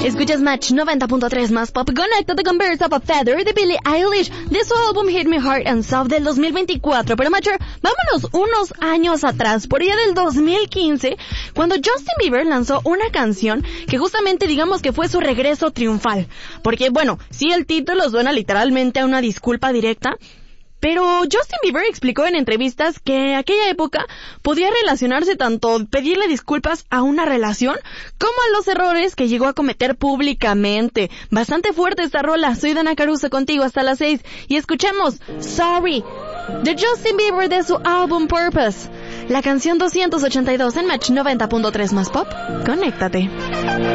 Escuchas Match 90.3 más pop. Conéctate con Birds of a Feather de Billie Eilish, de su álbum Hit Me Hard and Soft del 2024. Pero Matcher, vámonos unos años atrás, por allá del 2015, cuando Justin Bieber lanzó una canción que justamente digamos que fue su regreso triunfal. Porque bueno, sí, el título suena literalmente a una disculpa directa, pero Justin Bieber explicó en entrevistas que aquella época podía relacionarse tanto pedirle disculpas a una relación como a los errores que llegó a cometer públicamente. Bastante fuerte esta rola. Soy Dana Caruso contigo hasta las 6 y escuchemos Sorry de Justin Bieber de su álbum Purpose. La canción 282 en Match 90.3 más pop. Conéctate.